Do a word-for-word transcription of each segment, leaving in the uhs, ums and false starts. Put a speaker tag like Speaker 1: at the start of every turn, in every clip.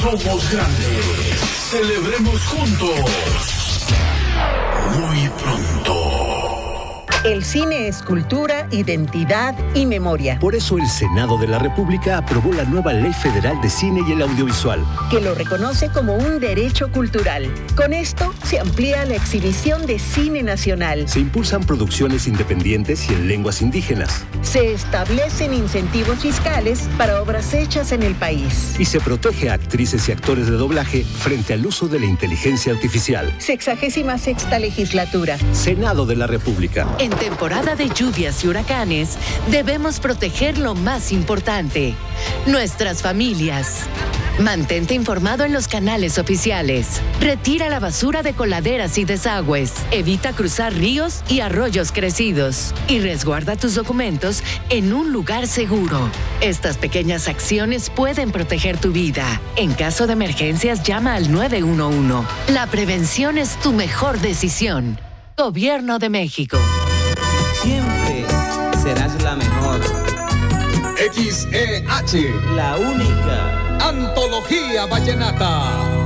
Speaker 1: Somos grandes. Celebremos juntos. Muy pronto.
Speaker 2: El cine es cultura, identidad y memoria.
Speaker 3: Por eso el Senado de la República aprobó la nueva Ley Federal de Cine y el Audiovisual,
Speaker 2: que lo reconoce como un derecho cultural. Con esto se amplía la exhibición de cine nacional.
Speaker 3: Se impulsan producciones independientes y en lenguas indígenas.
Speaker 2: Se establecen incentivos fiscales para obras hechas en el país.
Speaker 3: Y se protege a actrices y actores de doblaje frente al uso de la inteligencia artificial.
Speaker 2: Sexagésima sexta legislatura.
Speaker 3: Senado de la República.
Speaker 4: En temporada de lluvias y huracanes, debemos proteger lo más importante, nuestras familias. Mantente informado en los canales oficiales. Retira la basura de coladeras y desagües. Evita cruzar ríos y arroyos crecidos. Y resguarda tus documentos en un lugar seguro. Estas pequeñas acciones pueden proteger tu vida. En caso de emergencias, llama al nueve uno uno. La prevención es tu mejor decisión. Gobierno de México.
Speaker 5: Siempre serás la mejor.
Speaker 6: X E H,
Speaker 5: la única.
Speaker 6: Antología Vallenata.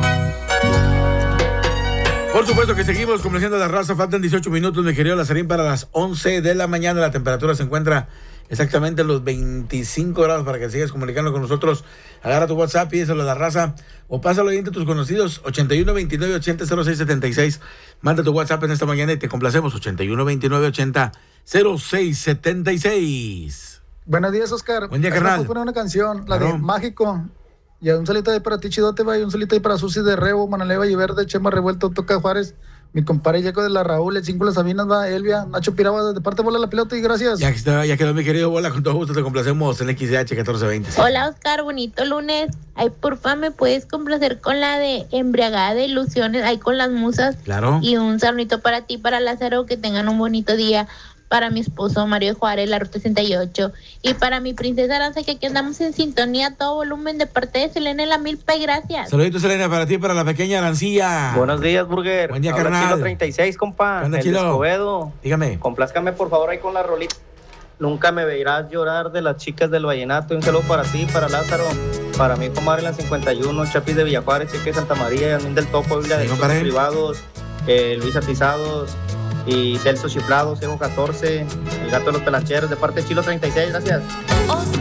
Speaker 6: Por supuesto que seguimos complaciendo a la raza. Faltan dieciocho minutos, mi querido Lazarín, para las once de la mañana. La temperatura se encuentra exactamente en los veinticinco grados para que sigas comunicando con nosotros. Agarra tu WhatsApp, pídeselo a la raza o pásalo ahí entre tus conocidos. ochenta y uno veintinueve ochenta cero seis setenta y seis. Manda tu WhatsApp en esta mañana y te complacemos. ochenta y uno veintinueve ochenta cero seis setenta y seis.
Speaker 7: Buenos días, Oscar.
Speaker 6: Buen día, carnal.
Speaker 7: Voy a poner una canción, la
Speaker 6: claro.
Speaker 7: de Mágico. Y un solito ahí para ti, Chidote, va, y un solito ahí para Susi de Rebo, Manaleva y Verde, Chema Revuelto, Toca Juárez, mi compadre Yeco de la Raúl, el cinco de las Sabinas, va, Elvia, Nacho Piragua, de parte bola la pelota y gracias.
Speaker 6: Ya está, ya quedó, mi querido Bola, con todo gusto te complacemos en X D H catorce veinte.
Speaker 8: Hola, Oscar, bonito lunes. Ay, porfa, ¿me puedes complacer con la de Embriagada de Ilusiones, ahí con las musas?
Speaker 6: Claro.
Speaker 8: Y un saludito para ti, para Lázaro, que tengan un bonito día. Para mi esposo Mario Juárez, la Ruta sesenta y ocho. Y para mi princesa Aranza, que aquí andamos en sintonía a todo volumen de parte de Selena La Milpa, y gracias.
Speaker 6: Saluditos, Selena, para ti y para la pequeña Arancilla.
Speaker 9: Buenos días, Burger.
Speaker 6: Buen día,
Speaker 9: Habla
Speaker 6: carnal.
Speaker 9: Chilo treinta y seis, compa.
Speaker 6: ¿Qué onda,
Speaker 9: el
Speaker 6: Chilo?
Speaker 9: de Escobedo.
Speaker 6: Dígame.
Speaker 9: Complázcame, por favor, ahí con la rolita. Nunca me verás llorar, de las chicas del vallenato. Un saludo para ti, para Lázaro, para mi comadre la cincuenta y uno, Chapis de Villajuárez, Cheque de Santa María, Yasmín del Topo, Villa de Estudios Privados, eh, Luis Atizados y Celso Chiflado, Ciego catorce, el Gato de los Pelancheros, de parte de Chilo treinta y seis, gracias.